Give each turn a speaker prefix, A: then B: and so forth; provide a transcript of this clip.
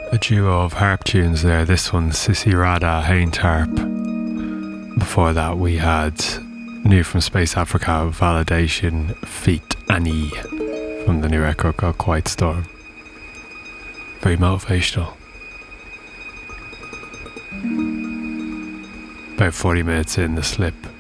A: A duo of harp tunes there. This one, Sissy Rada, Haint Harp. Before that, we had new from Space Africa, Validation, Feet Annie, from the new record called Quiet Storm. Very motivational. About 40 minutes in the slip.